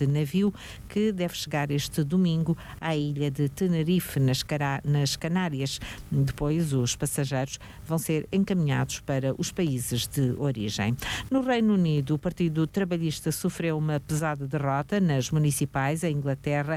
este navio, que deve chegar este domingo à ilha de Tenerife, nas Canárias. Depois, os passageiros vão ser encaminhados para os países de origem. No Reino Unido, o Partido Trabalhista sofreu uma pesada derrota nas municipais em Inglaterra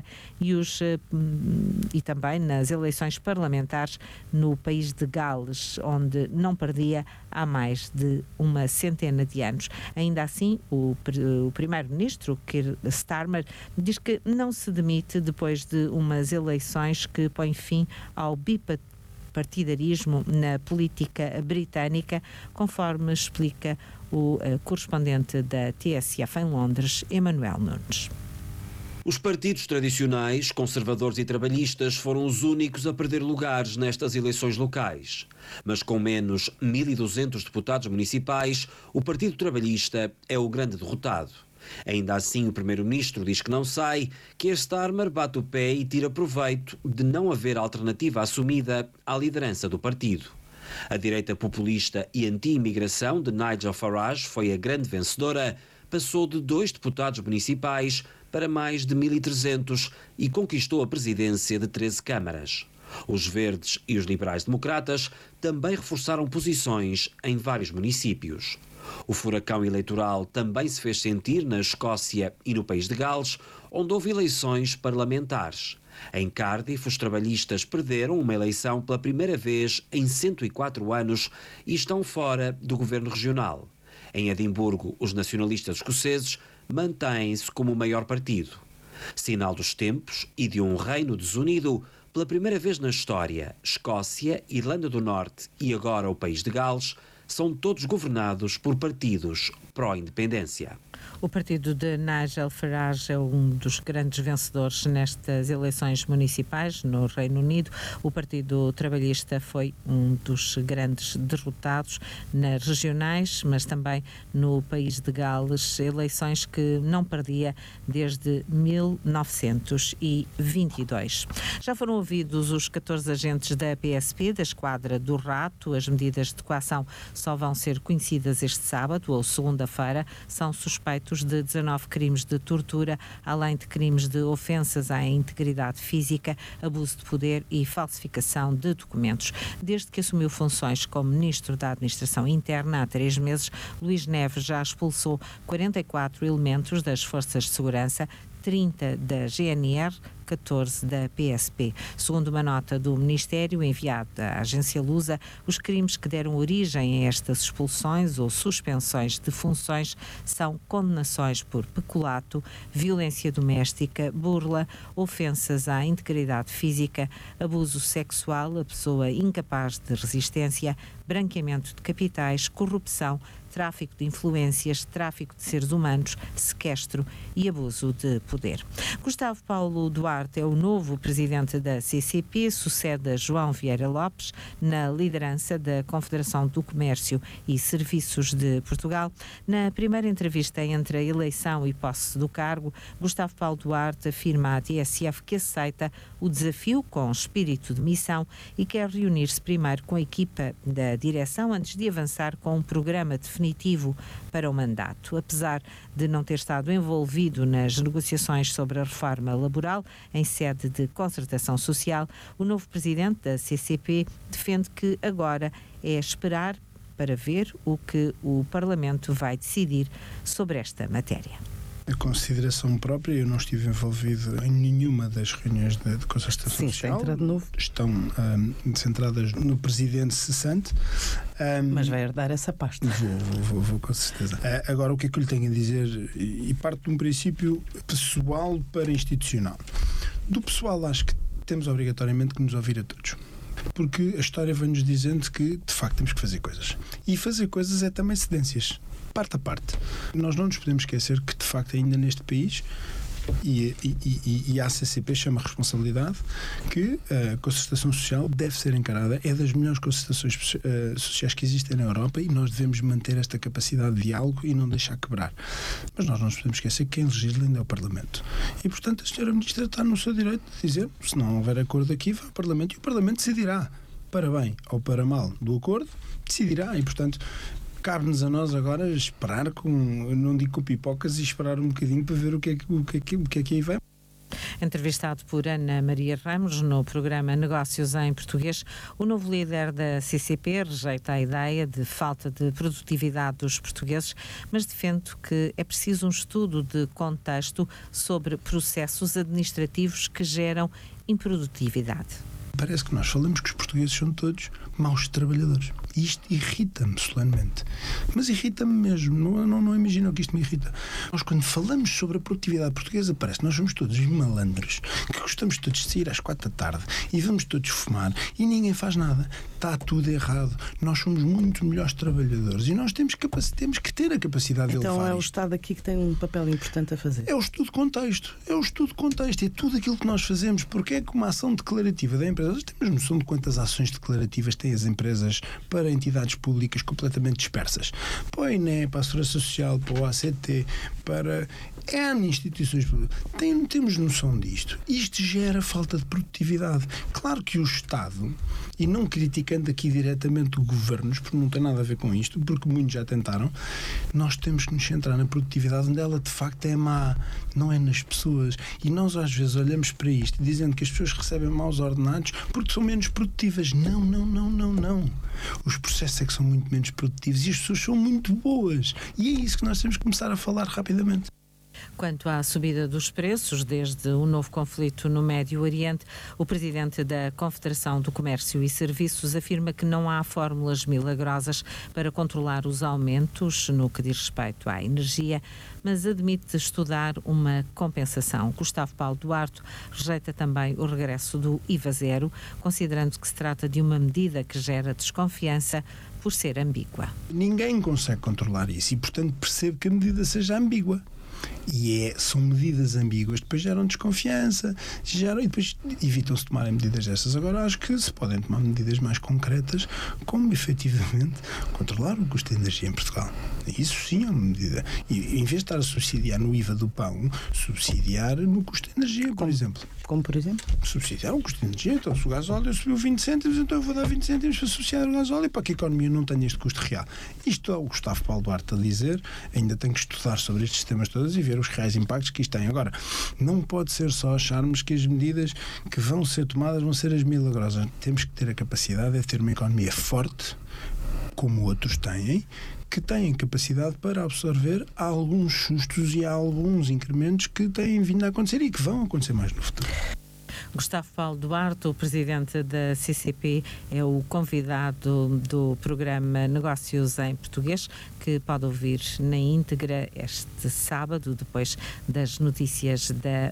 e também nas eleições parlamentares no país de Gales, onde não perdia há mais de uma centena de anos. Ainda assim, o primeiro-ministro, Keir Starmer, diz que não se demite depois de umas eleições que põem fim ao bipartidarismo na política britânica, conforme explica o correspondente da TSF em Londres, Emanuel Nunes. Os partidos tradicionais, conservadores e trabalhistas foram os únicos a perder lugares nestas eleições locais. Mas com menos 1.200 deputados municipais, o Partido Trabalhista é o grande derrotado. Ainda assim, o primeiro-ministro diz que não sai, que Starmer bate o pé e tira proveito de não haver alternativa assumida à liderança do partido. A direita populista e anti-imigração de Nigel Farage foi a grande vencedora, passou de 2 deputados municipais para mais de 1.300 e conquistou a presidência de 13 câmaras. Os verdes e os liberais-democratas também reforçaram posições em vários municípios. O furacão eleitoral também se fez sentir na Escócia e no país de Gales, onde houve eleições parlamentares. Em Cardiff, os trabalhistas perderam uma eleição pela primeira vez em 104 anos e estão fora do governo regional. Em Edimburgo, os nacionalistas escoceses mantêm-se como o maior partido. Sinal dos tempos e de um reino desunido, pela primeira vez na história, Escócia, Irlanda do Norte e agora o país de Gales são todos governados por partidos pró-independência. O partido de Nigel Farage é um dos grandes vencedores nestas eleições municipais no Reino Unido. O Partido Trabalhista foi um dos grandes derrotados nas regionais, mas também no país de Gales, eleições que não perdia desde 1922. Já foram ouvidos os 14 agentes da PSP, da Esquadra do Rato. As medidas de coação só vão ser conhecidas este sábado ou segunda-feira. São suspeitos de 19 crimes de tortura, além de crimes de ofensas à integridade física, abuso de poder e falsificação de documentos. Desde que assumiu funções como Ministro da Administração Interna há 3 meses, Luís Neves já expulsou 44 elementos das Forças de Segurança, 30 da GNR, 14 da PSP. Segundo uma nota do Ministério enviada à agência Lusa, os crimes que deram origem a estas expulsões ou suspensões de funções são condenações por peculato, violência doméstica, burla, ofensas à integridade física, abuso sexual a pessoa incapaz de resistência, branqueamento de capitais, corrupção, tráfico de influências, tráfico de seres humanos, sequestro e abuso de poder. Gustavo Paulo Duarte é o novo presidente da CCP, sucede a João Vieira Lopes na liderança da Confederação do Comércio e Serviços de Portugal. Na primeira entrevista entre a eleição e posse do cargo, Gustavo Paulo Duarte afirma à TSF que aceita o desafio com espírito de missão e quer reunir-se primeiro com a equipa da direção antes de avançar com um programa definitivo para o mandato. Apesar de não ter estado envolvido nas negociações sobre a reforma laboral em sede de concertação social, o novo presidente da CCP defende que agora é esperar para ver o que o Parlamento vai decidir sobre esta matéria. A consideração própria, eu não estive envolvido em nenhuma das reuniões de concertação social. Está de novo. Estão centradas no presidente cessante. Mas vai herdar essa pasta. Vou com certeza. Agora, o que é que eu lhe tenho a dizer? E parte de um princípio pessoal para institucional. Do pessoal, acho que temos obrigatoriamente que nos ouvir a todos. Porque a história vem-nos dizendo que, de facto, temos que fazer coisas. E fazer coisas é também cedências, parte a parte. Nós não nos podemos esquecer que, de facto, ainda neste país, e a CCP chama a responsabilidade, que a concertação social deve ser encarada, é das melhores concertações sociais que existem na Europa, e nós devemos manter esta capacidade de diálogo e não deixar quebrar. Mas nós não nos podemos esquecer que quem legisla ainda é o Parlamento. E, portanto, a senhora Ministra está no seu direito de dizer, se não houver acordo aqui, vai ao Parlamento e o Parlamento decidirá, para bem ou para mal do acordo, decidirá. E, portanto, cabe-nos a nós agora esperar não digo com pipocas, e esperar um bocadinho para ver o que é que aí vem. Entrevistado por Ana Maria Ramos no programa Negócios em Português, o novo líder da CCP rejeita a ideia de falta de produtividade dos portugueses, mas defende que é preciso um estudo de contexto sobre processos administrativos que geram improdutividade. Parece que nós falamos que os portugueses são todos maus trabalhadores. E isto irrita-me solenemente. Mas irrita-me mesmo. Não imaginam que isto me irrita. Nós, quando falamos sobre a produtividade portuguesa, parece que nós somos todos malandros, que gostamos todos de sair às 4 da tarde e vamos todos fumar e ninguém faz nada. Está tudo errado. Nós somos muito melhores trabalhadores e nós temos que ter a capacidade de elevar. Então é o isto. Estado aqui que tem um papel importante a fazer. É o estudo de contexto. É tudo aquilo que nós fazemos. Porque é que uma ação declarativa da empresa... Nós temos noção de quantas ações declarativas têm as empresas para entidades públicas completamente dispersas. Para o INE, para a Segurança Social, para o ACT, para N instituições públicas. Temos noção disto. Isto gera falta de produtividade. Claro que o Estado, e não criticando aqui diretamente os governos, porque não tem nada a ver com isto, porque muitos já tentaram, nós temos que nos centrar na produtividade onde ela de facto é má, não é nas pessoas. E nós às vezes olhamos para isto dizendo que as pessoas recebem maus ordenados porque são menos produtivas. Não. Os processos é que são muito menos produtivos e as pessoas são muito boas. E é isso que nós temos que começar a falar rapidamente. Quanto à subida dos preços desde o novo conflito no Médio Oriente, o presidente da Confederação do Comércio e Serviços afirma que não há fórmulas milagrosas para controlar os aumentos no que diz respeito à energia, mas admite estudar uma compensação. Gustavo Paulo Duarte rejeita também o regresso do IVA zero, considerando que se trata de uma medida que gera desconfiança por ser ambígua. Ninguém consegue controlar isso e, portanto, percebe que a medida seja ambígua. E são medidas ambíguas, depois geram desconfiança, e depois evitam-se tomarem medidas dessas. Agora acho que se podem tomar medidas mais concretas, como efetivamente controlar o custo de energia em Portugal. Isso sim é uma medida. E em vez de estar a subsidiar no IVA do pão, subsidiar no custo de energia, por exemplo. Como por exemplo? Subsidiar o custo de energia. Então, se o gasóleo subiu 20 cêntimos, então eu vou dar 20 cêntimos para subsidiar o gasóleo para que a economia não tenha este custo real. Isto é o Gustavo Paulo Duarte a dizer. Ainda tenho que estudar sobre estes sistemas todos e ver os reais impactos que isto tem. Agora, não pode ser só acharmos que as medidas que vão ser tomadas vão ser as milagrosas. Temos que ter a capacidade de ter uma economia forte, como outros têm, que têm capacidade para absorver alguns sustos e alguns incrementos que têm vindo a acontecer e que vão acontecer mais no futuro. Gustavo Paulo Duarte, o presidente da CCP, é o convidado do programa Negócios em Português, que pode ouvir na íntegra este sábado, depois das notícias da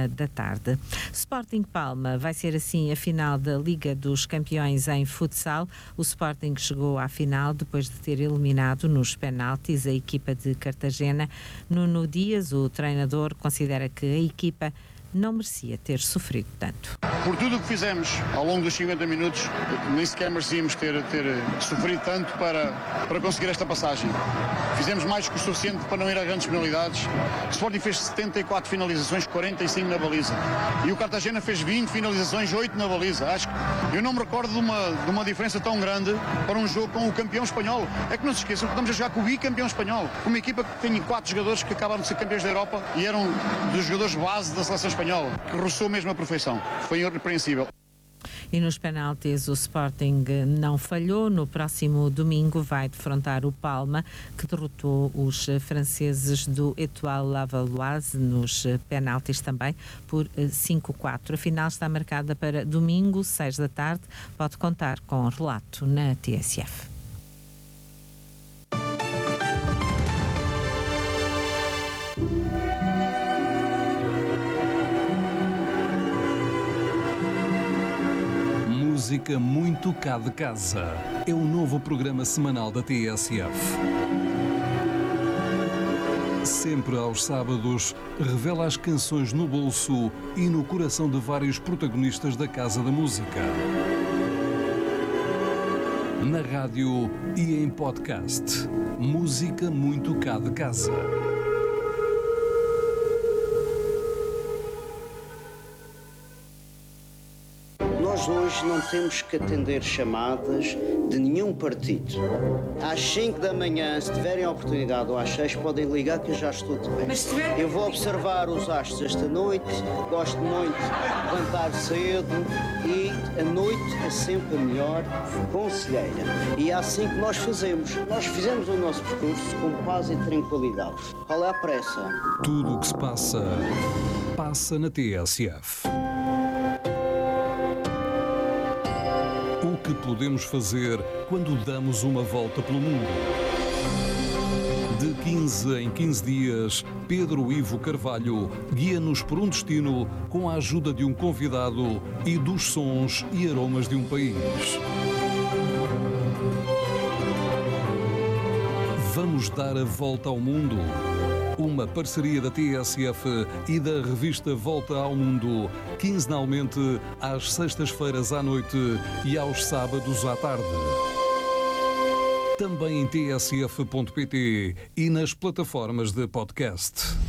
13h. Sporting Palma vai ser assim a final da Liga dos Campeões em futsal. O Sporting chegou à final depois de ter eliminado nos penaltis a equipa de Cartagena. Nuno Dias, o treinador, considera que a equipa não merecia ter sofrido tanto. Por tudo o que fizemos ao longo dos 50 minutos, nem sequer merecíamos ter sofrido tanto para conseguir esta passagem. Fizemos mais que o suficiente para não ir a grandes penalidades. O Sporting fez 74 finalizações, 45 na baliza. E o Cartagena fez 20 finalizações, 8 na baliza. Acho que eu não me recordo de uma diferença tão grande para um jogo com o campeão espanhol. É que não se esqueçam que estamos a jogar com o bicampeão espanhol. Uma equipa que tem 4 jogadores que acabaram de ser campeões da Europa e eram dos jogadores base da seleção espanhola, que roçou mesmo a perfeição. Foi irrepreensível. E nos penaltis o Sporting não falhou. No próximo domingo vai defrontar o Palma, que derrotou os franceses do Étoile Lavalloise nos penaltis também por 5-4. A final está marcada para domingo, 6 da tarde. Pode contar com relato na TSF. Música muito cá de casa. É o novo programa semanal da TSF. Sempre aos sábados, revela as canções no bolso e no coração de vários protagonistas da Casa da Música. Na rádio e em podcast. Música muito cá de casa. Nós Nós hoje não temos que atender chamadas de nenhum partido. Às 5 da manhã, se tiverem a oportunidade, ou às 6, podem ligar que eu já estou de bem. Eu vou observar os astros esta noite, gosto muito de levantar cedo e a noite é sempre a melhor conselheira. E é assim que nós fazemos. Nós fizemos o nosso percurso com paz e tranquilidade. Qual é a pressa? Tudo o que se passa, passa na TSF. O que podemos fazer quando damos uma volta pelo mundo? De 15 em 15 dias, Pedro Ivo Carvalho guia-nos por um destino com a ajuda de um convidado e dos sons e aromas de um país. Vamos dar a volta ao mundo. Uma parceria da TSF e da revista Volta ao Mundo, quinzenalmente às sextas-feiras à noite e aos sábados à tarde. Também em tsf.pt e nas plataformas de podcast.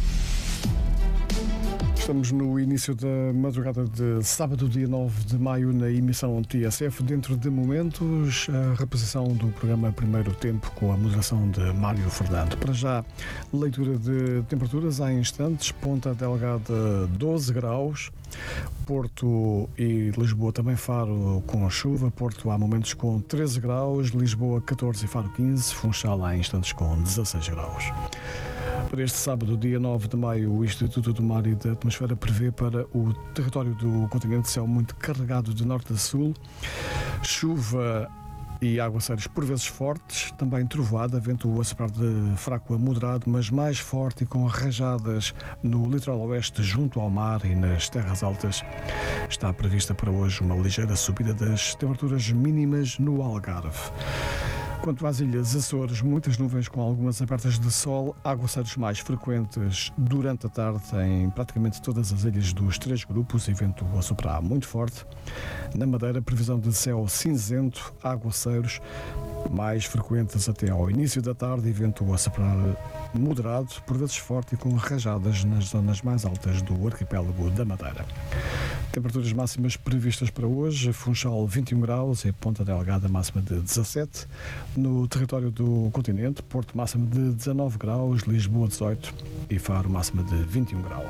Estamos no início da madrugada de sábado, dia 9 de maio, na emissão TSF. Dentro de momentos, a reposição do programa Primeiro Tempo com a moderação de Mário Fernando. Para já, leitura de temperaturas há instantes. Ponta Delgada, 12 graus. Porto e Lisboa também Faro com chuva. Porto há momentos com 13 graus. Lisboa, 14 e Faro, 15. Funchal há instantes com 16 graus. Para este sábado, dia 9 de maio, o Instituto do Mar e da Atmosfera prevê para o território do continente céu muito carregado de norte a sul, chuva e aguaceiros por vezes fortes, também trovoada, vento a soprar de fraco a moderado, mas mais forte e com rajadas no litoral oeste junto ao mar e nas terras altas. Está prevista para hoje uma ligeira subida das temperaturas mínimas no Algarve. Quanto às ilhas Açores, muitas nuvens com algumas abertas de sol, aguaceiros mais frequentes durante a tarde em praticamente todas as ilhas dos 3 grupos e vento a soprar muito forte. Na Madeira, previsão de céu cinzento, aguaceiros mais frequentes até ao início da tarde e vento a soprar moderado, por vezes forte e com rajadas nas zonas mais altas do arquipélago da Madeira. Temperaturas máximas previstas para hoje: Funchal 21 graus e Ponta Delgada máxima de 17. No território do continente, Porto máxima de 19 graus, Lisboa 18 e Faro máxima de 21 graus.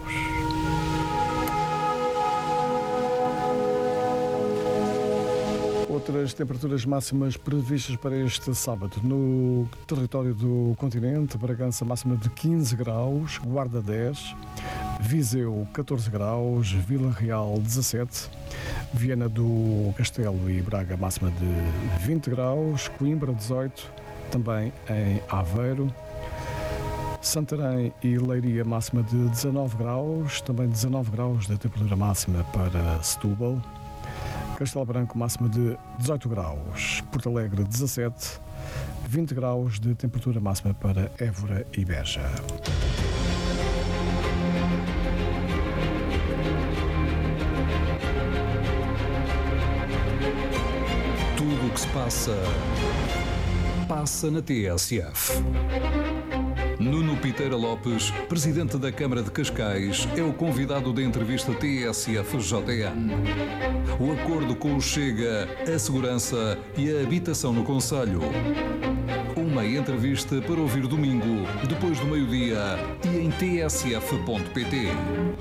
Outras temperaturas máximas previstas para este sábado. No território do continente, Bragança máxima de 15 graus, Guarda 10, Viseu 14 graus, Vila Real 17, Viana do Castelo e Braga máxima de 20 graus, Coimbra 18, também em Aveiro, Santarém e Leiria máxima de 19 graus, também 19 graus de temperatura máxima para Setúbal, Castelo Branco máxima de 18 graus, Porto Alegre 17, 20 graus de temperatura máxima para Évora e Beja. Tudo o que se passa, passa na TSF. Nuno Piteira Lopes, presidente da Câmara de Cascais, é o convidado da entrevista TSF-JN. O acordo com o Chega, a segurança e a habitação no concelho. Uma entrevista para ouvir domingo, depois do meio-dia e em tsf.pt.